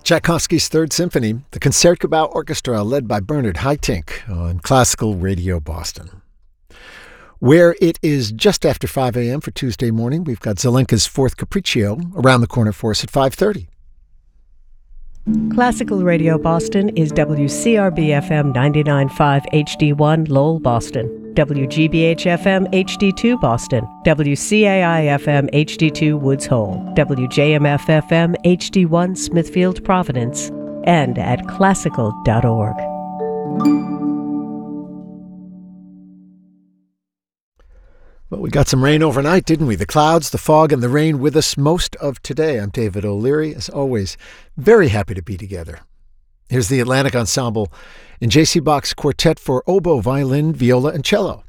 Tchaikovsky's Third Symphony, the Concertgebouw Orchestra led by Bernard Haitink on Classical Radio Boston. Where it is just after 5 a.m. for Tuesday morning, we've got Zelenka's Fourth Capriccio around the corner for us at 5:30. Classical Radio Boston is WCRB-FM 99.5 HD1 Lowell, Boston, WGBH-FM HD2 Boston, WCAI-FM HD2 Woods Hole, WJMF-FM HD1 Smithfield, Providence, and at classical.org. Well, we got some rain overnight, didn't we? The clouds, the fog, and the rain with us most of today. I'm David O'Leary. As always, very happy to be together. Here's the Atlantic Ensemble in J.C. Bach's Quartet for Oboe, Violin, Viola, and Cello.